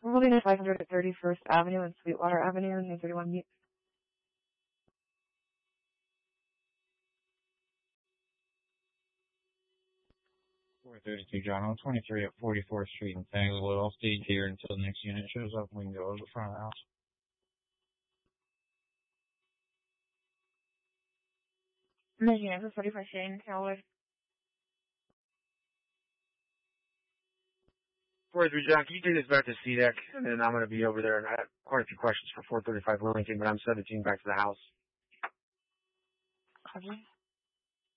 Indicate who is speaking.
Speaker 1: We're holding at 500 at 31st Avenue and Sweetwater Avenue in 31 Meats.
Speaker 2: 432 John, 23 at 44th Street in Tanglewood. I'll stay here until the next unit shows up and we can go over the front of the house.
Speaker 1: The unit is 41st Street in Tanglewood.
Speaker 3: 43 John, can you take this back to CDEC? And then I'm going to be over there, and I have quite a few questions for 435 Willington, but I'm 17 back to the house.
Speaker 1: Copy.